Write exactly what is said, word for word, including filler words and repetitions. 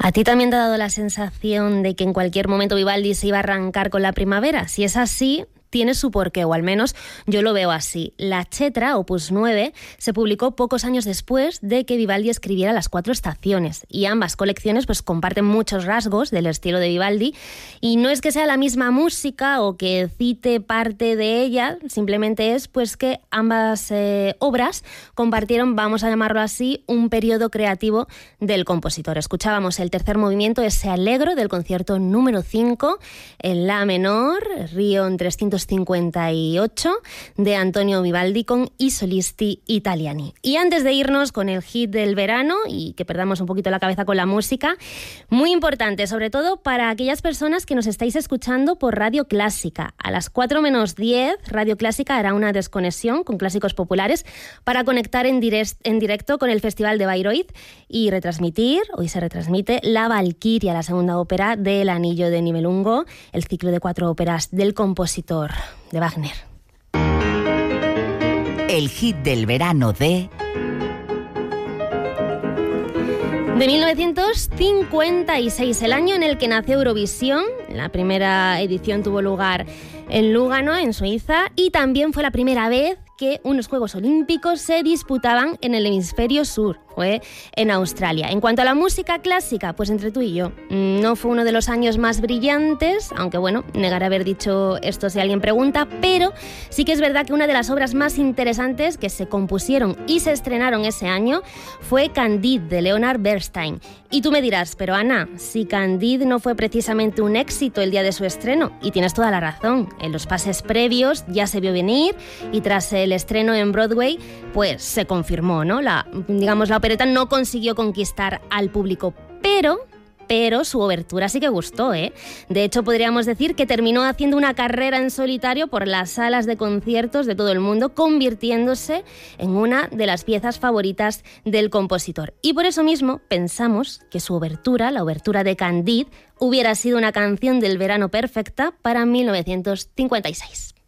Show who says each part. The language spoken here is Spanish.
Speaker 1: ¿A ti también te ha dado la sensación de que en cualquier momento Vivaldi se iba a arrancar con la primavera? Si es así, tiene su porqué, o al menos yo lo veo así. La Chetra, opus nueve, se publicó pocos años después de que Vivaldi escribiera Las Cuatro Estaciones, y ambas colecciones pues comparten muchos rasgos del estilo de Vivaldi, y no es que sea la misma música o que cite parte de ella, simplemente es pues que ambas eh, obras compartieron, vamos a llamarlo así, un periodo creativo del compositor. Escuchábamos el tercer movimiento, ese allegro del concierto número cinco, en la menor, Rion trescientos cincuenta y ocho, de Antonio Vivaldi con I Solisti Italiani. Y antes de irnos con el hit del verano y que perdamos un poquito la cabeza con la música, muy importante, sobre todo para aquellas personas que nos estáis escuchando por Radio Clásica. A las cuatro menos diez, Radio Clásica hará una desconexión con clásicos populares para conectar en, direct, en directo con el Festival de Bayreuth y retransmitir, hoy se retransmite, La Valquiria, la segunda ópera del Anillo de Nibelungo, el ciclo de cuatro óperas del compositor de Wagner.
Speaker 2: El hit del verano de...
Speaker 1: De mil novecientos cincuenta y seis, el año en el que nació Eurovisión. La primera edición tuvo lugar en Lugano, en Suiza, y también fue la primera vez que unos Juegos Olímpicos se disputaban en el hemisferio sur, fue en Australia. En cuanto a la música clásica, pues entre tú y yo, no fue uno de los años más brillantes, aunque bueno, negaré haber dicho esto si alguien pregunta, pero sí que es verdad que una de las obras más interesantes que se compusieron y se estrenaron ese año fue Candide, de Leonard Bernstein. Y tú me dirás, pero Ana, si Candide no fue precisamente un éxito el día de su estreno, y tienes toda la razón, en los pases previos ya se vio venir y tras el estreno en Broadway, pues se confirmó, ¿no? La, digamos, la opereta no consiguió conquistar al público, pero... pero su obertura sí que gustó, ¿eh? De hecho, podríamos decir que terminó haciendo una carrera en solitario por las salas de conciertos de todo el mundo, convirtiéndose en una de las piezas favoritas del compositor. Y por eso mismo pensamos que su obertura, la obertura de Candide, hubiera sido una canción del verano perfecta para mil novecientos cincuenta y seis.